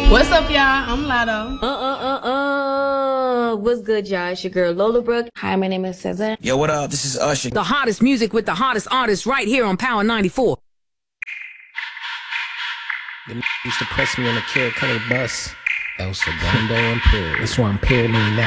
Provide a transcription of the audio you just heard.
What's up, y'all? I'm Lotto. What's good, y'all? It's your girl Lola Brooke. Hi, my name is Cesar. Yo, what up? This is Usher. The hottest music with the hottest artists right here on Power 94. They used to press me on the Carrot Color bus. El Segundo Imperial. That's why I'm paranoid now.